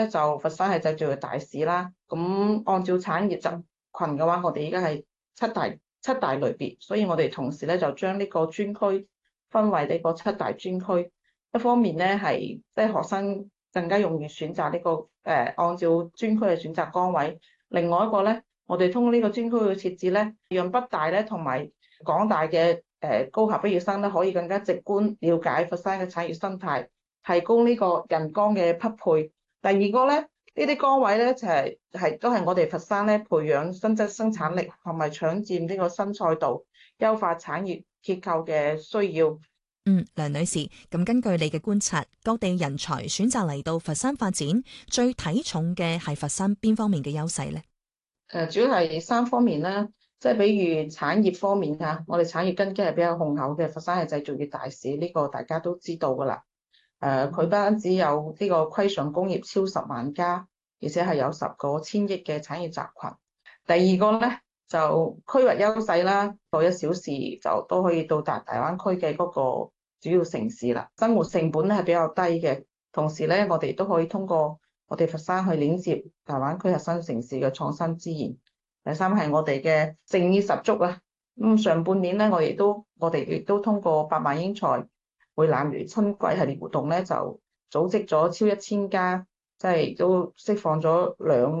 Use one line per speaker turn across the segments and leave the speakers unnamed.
咧就佛山係製造業大市啦。咁按照產業集群嘅話，我哋依家係七大類別，所以我哋同時咧就將呢個專區分為呢個七大專區。一方面咧係即係學生更加容易選擇呢個按照專區嘅選擇崗位。另外一個咧，我哋通過呢個專區嘅設置咧，讓北大咧同埋廣大嘅高校畢業生咧可以更加直觀了解佛山嘅產業生態，提供呢個人崗嘅匹配。第二個咧，呢啲崗位咧就都係我哋佛山咧培養新質生產力同埋搶佔呢個新賽道、優化產業結構嘅需要。
梁女士，咁根據你嘅觀察，各地人才選擇嚟到佛山發展，最睇重嘅係佛山邊方面嘅優勢呢？
主要係三方面啦，即係比如產業方面嚇，我哋產業根基係比較雄厚嘅，佛山係製造業大市，呢個大家都知道㗎啦。佢不單止有呢個規上工業超10萬家，而且係有10個千億嘅產業集群。第二個咧就區域優勢啦，過1小時就都可以到達大灣區嘅嗰個主要城市啦，生活成本咧係比較低嘅，同時咧我哋都可以通過我哋佛山去連接大灣區核心城市嘅創新資源。第三係我哋嘅誠意十足啊！上半年咧我哋亦都通過百萬英才會攬月春季系列活動咧，就組織咗超1000家，即係都釋放咗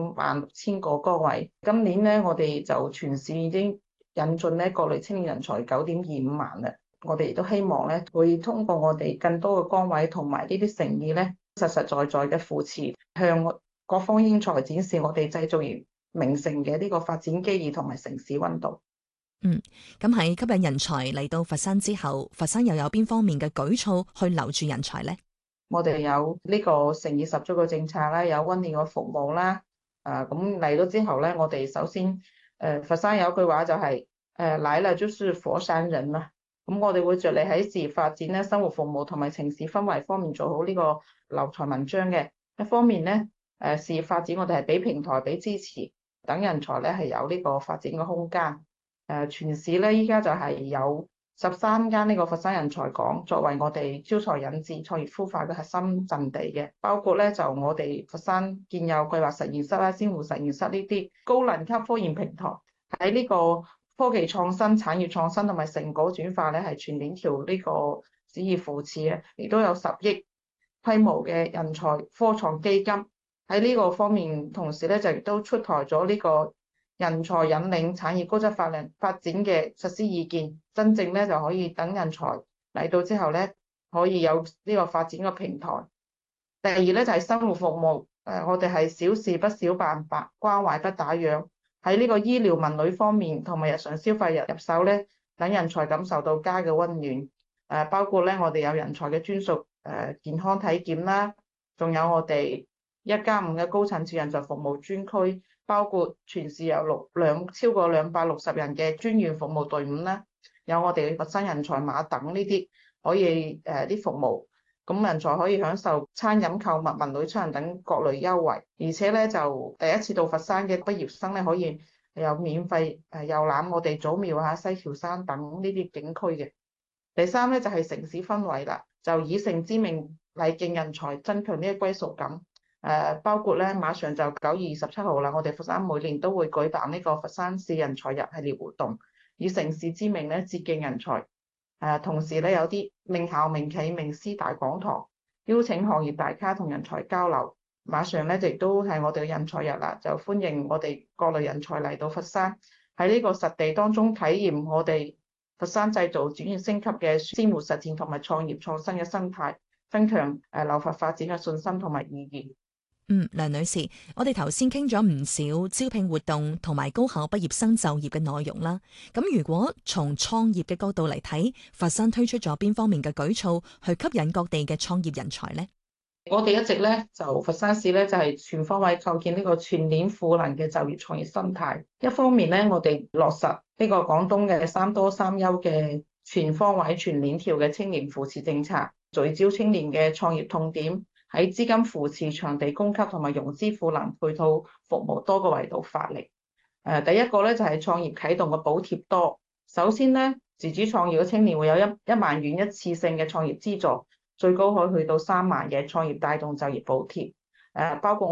26000個崗位。今年咧，我哋就全市已經引進咧各類青年人才9.25萬啦。我哋亦都希望咧，會通過我哋更多嘅崗位同埋呢啲誠意咧，實實在在嘅扶持，向各方英才展示我哋製造業名城嘅呢個發展機遇同埋城市溫度。
咁喺吸引人才嚟到佛山之後，佛山又有邊方面嘅舉措去留住人才呢？
我哋有呢個誠意十足嘅政策啦，有溫暖嘅服務啦。咁嚟到之後咧，我哋首先佛山有句話就係來了就是佛山人啦。咁我哋會着力喺事業發展咧、生活服務同埋城市氛圍方面做好呢個留才文章嘅。一方面咧，事業發展我哋係俾平台、俾支持，等人才咧係有呢個發展嘅空間。全市咧依家就係有13間呢個佛山人才港作為我哋招才引智、創業孵化嘅核心陣地嘅，包括咧就我哋佛山建有計劃實驗室啦、鮮活實驗室呢啲高能級科研平台，喺呢個科技創新、產業創新同埋成果轉化咧係全鏈條呢個旨意扶持嘅，亦都有10億規模嘅人才科創基金喺呢個方面，同時咧就亦都出台咗呢個人才引領產業高質發展嘅實施意見，真正咧就可以等人才嚟到之後咧，可以有呢個發展嘅平台。第二咧就係生活服務，我哋係小事不小辦，關懷不打烊。喺呢個醫療文旅方面同埋日常消費入手咧，等人才感受到家嘅溫暖。包括咧我哋有人才嘅專屬健康體檢啦，仲有我哋1+5嘅高層次人才服務專區。包括全市有超過260人嘅專員服務隊伍啦，有我哋佛山人才碼等呢啲可以啲服務，咁人才可以享受餐飲、購物、文旅、出行等各類優惠，而且咧就第一次到佛山嘅畢業生咧可以有免費遊覽我哋祖廟啊、西樵山等呢啲景區嘅。第三咧就係城市氛圍啦，就以城之名禮敬人才，增強呢個歸屬感。包括咧，馬上就9月27號啦，我哋佛山每年都會舉辦呢個佛山市人才日系列活動，以城市之名咧致敬人才。同時咧有啲名校、名企、名師大講堂，邀請行業大咖同人才交流。馬上咧亦都係我哋嘅人才日啦，就歡迎我哋各類人才嚟到佛山，喺呢個實地當中體驗我哋佛山製造轉型升級嘅鮮活實踐同埋創業創新嘅生態，增強留佛發展嘅信心同埋意義。
梁女士，我哋頭先傾咗唔少招聘活動同埋高校畢業生就業嘅內容啦。咁如果從創業嘅角度嚟睇，佛山推出咗邊方面嘅舉措去吸引各地嘅創業人才呢？
我哋一直咧就佛山市咧就係全方位構建呢個全鏈賦能嘅就業創業生態。一方面咧，我哋落實呢個廣東嘅3多3優嘅全方位全鏈條嘅青年扶持政策，聚焦青年嘅創業痛點。喺資金扶持、場地供給同埋融資賦能配套服務多個維度發力。第一個咧就係創業啟動嘅補貼多。首先咧，自主創業嘅青年會有1萬元一次性嘅創業資助，最高可以去到3萬嘅創業帶動就業補貼。包括